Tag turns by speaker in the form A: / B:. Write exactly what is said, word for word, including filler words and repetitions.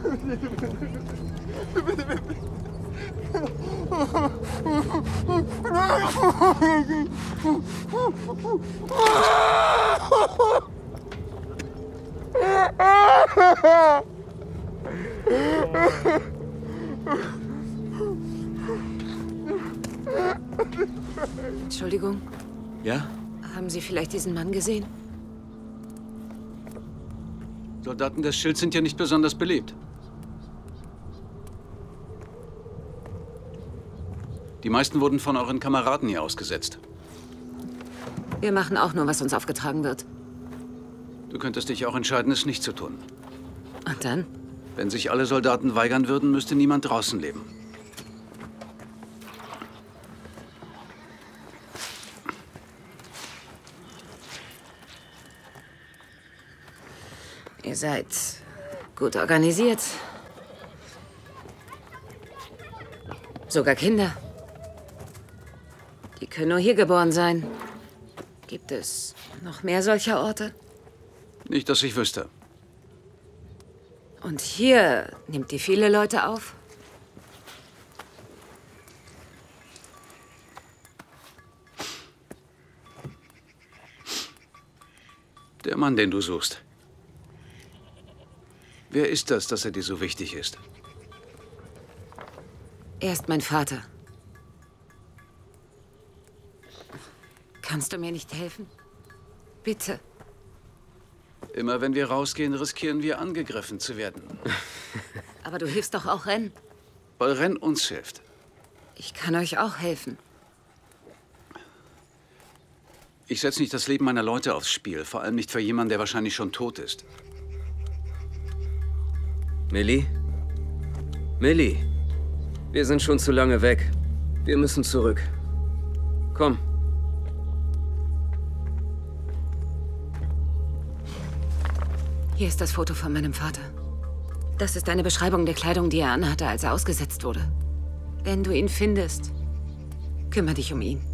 A: Entschuldigung.
B: Ja?
A: Haben Sie vielleicht diesen Mann gesehen?
B: Soldaten des Schilds sind ja nicht besonders beliebt. Die meisten wurden von euren Kameraden hier ausgesetzt.
A: Wir machen auch nur, was uns aufgetragen wird.
B: Du könntest dich auch entscheiden, es nicht zu tun.
A: Und dann?
B: Wenn sich alle Soldaten weigern würden, müsste niemand draußen leben.
A: Ihr seid gut organisiert. Sogar Kinder. Die können nur hier geboren sein. Gibt es noch mehr solcher Orte?
B: Nicht, dass ich wüsste.
A: Und hier nimmt ihr viele Leute auf?
B: Der Mann, den du suchst. Wer ist das, dass er dir so wichtig ist?
A: Er ist mein Vater. Kannst du mir nicht helfen? Bitte.
B: Immer wenn wir rausgehen, riskieren wir, angegriffen zu werden.
A: Aber du hilfst doch auch Ren.
B: Weil Ren uns hilft.
A: Ich kann euch auch helfen.
B: Ich setze nicht das Leben meiner Leute aufs Spiel. Vor allem nicht für jemanden, der wahrscheinlich schon tot ist.
C: Millie? Millie? Wir sind schon zu lange weg. Wir müssen zurück. Komm.
A: Hier ist das Foto von meinem Vater. Das ist eine Beschreibung der Kleidung, die er anhatte, als er ausgesetzt wurde. Wenn du ihn findest, kümmere dich um ihn.